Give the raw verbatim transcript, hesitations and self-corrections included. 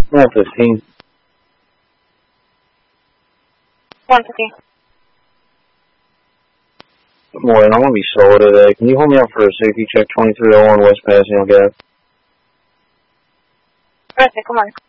one fifteen. one fifteen. Good morning. I'm going to be slow today. Can you hold me up for a safety check twenty-three oh one West Paseo Gap? Perfect, come on.